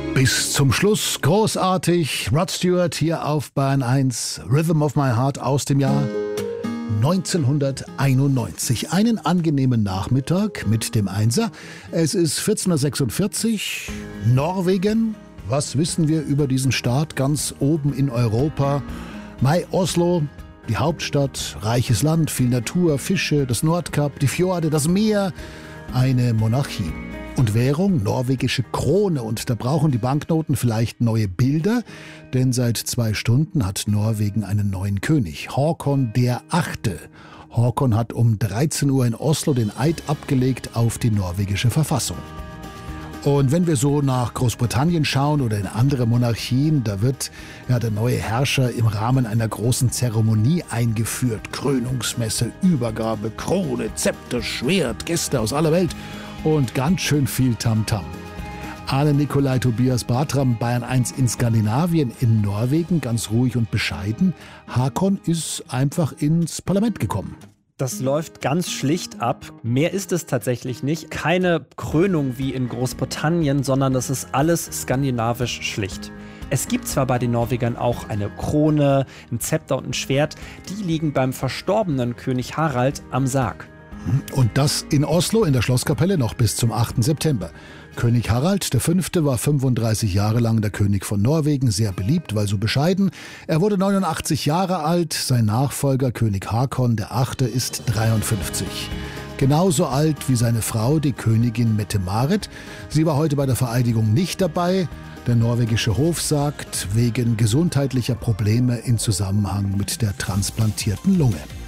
Bis zum Schluss großartig. Rod Stewart hier auf Bayern 1. Rhythm of My Heart aus dem Jahr 1991. Einen angenehmen Nachmittag mit dem Einser. Es ist 14.46 Uhr. Norwegen. Was wissen wir über diesen Staat ganz oben in Europa? Oslo, die Hauptstadt, reiches Land, viel Natur, Fische, das Nordkap, die Fjorde, das Meer. Eine Monarchie. Und Währung, norwegische Krone. Und da brauchen die Banknoten vielleicht neue Bilder, denn seit 2 Stunden hat Norwegen einen neuen König, Håkon der Achte. Håkon hat um 13 Uhr in Oslo den Eid abgelegt auf die norwegische Verfassung. Und wenn wir so nach Großbritannien schauen oder in andere Monarchien, da wird der neue Herrscher im Rahmen einer großen Zeremonie eingeführt. Krönungsmesse, Übergabe, Krone, Zepter, Schwert, Gäste aus aller Welt. Und ganz schön viel Tamtam. Arne Nikolai Tobias Bartram, Bayern 1 in Skandinavien, in Norwegen, ganz ruhig und bescheiden. Håkon ist einfach ins Parlament gekommen. Das läuft ganz schlicht ab. Mehr ist es tatsächlich nicht. Keine Krönung wie in Großbritannien, sondern das ist alles skandinavisch schlicht. Es gibt zwar bei den Norwegern auch eine Krone, ein Zepter und ein Schwert. Die liegen beim verstorbenen König Harald am Sarg. Und das in Oslo in der Schlosskapelle noch bis zum 8. September. König Harald V. war 35 Jahre lang der König von Norwegen, sehr beliebt, weil so bescheiden. Er wurde 89 Jahre alt, sein Nachfolger König Håkon der Achte ist 53. Genauso alt wie seine Frau, die Königin Mette-Marit. Sie war heute bei der Vereidigung nicht dabei. Der norwegische Hof sagt, wegen gesundheitlicher Probleme in Zusammenhang mit der transplantierten Lunge.